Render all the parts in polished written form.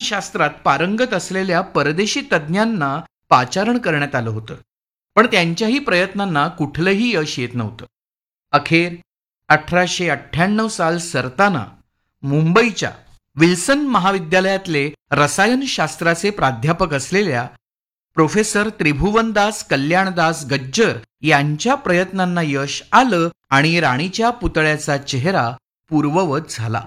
शास्त्रात पारंगत असलेल्या परदेशी तज्ज्ञांना पाचारण करण्यात आलं होतं, पण त्यांच्याही प्रयत्नांना कुठलंही यश येत नव्हतं. अखेर 1898 साल सरताना मुंबईच्या विल्सन महाविद्यालयातले रसायनशास्त्राचे प्राध्यापक असलेल्या प्रोफेसर त्रिभुवनदास कल्याणदास गज्जर यांच्या प्रयत्नांना यश आलं आणि राणीच्या पुतळ्याचा चेहरा पूर्ववत झाला.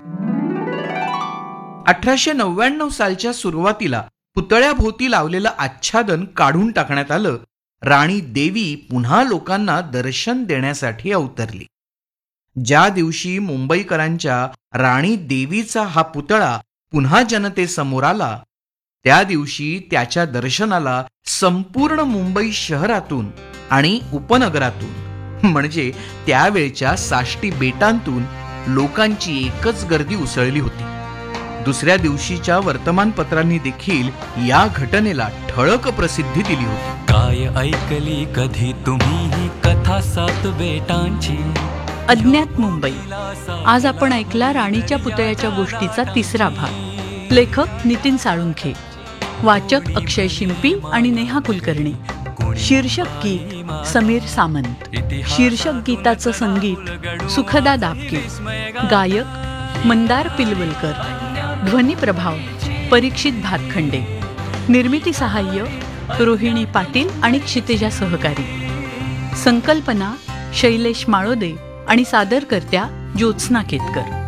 1899 सालच्या सुरुवातीला पुतळ्याभोवती लावलेलं आच्छादन काढून टाकण्यात आलं. राणी देवी पुन्हा लोकांना दर्शन देण्यासाठी अवतरली. ज्या दिवशी मुंबईकरांच्या राणी देवीचा हा पुतळा पुन्हा जनतेसमोर आला, त्या दिवशी त्याच्या दर्शनाला संपूर्ण मुंबई शहरातून आणि उपनगरातून म्हणजे त्यावेळच्या साष्टी बेटांतून लोकांची एकच गर्दी उसळली होती. दुसऱ्या दिवशीच्या वर्तमानपत्रांनी देखील या घटनेला ठळक प्रसिद्धी दिली होती. काय ऐकली कधी तुम्ही ही कथा सात बेटांची. अज्ञात मुंबई. आज आपण ऐकला राणीच्या पुतळ्याच्या गोष्टीचा तिसरा भाग. लेखक नितीन साळुंखे, वाचक अक्षय शिंपी आणि नेहा कुलकर्णी. शीर्षक गीत समीर सामंत. शीर्षक गीताचं संगीत सुखदा दापके. गायक मंदार पिलवलकर. ध्वनी प्रभाव परीक्षित भातखंडे. निर्मिती सहाय्य रोहिणी पाटील आणि क्षितिजा सहकारी. संकल्पना शैलेश माळोदे आणि सादरकर्त्या ज्योत्स्ना केतकर.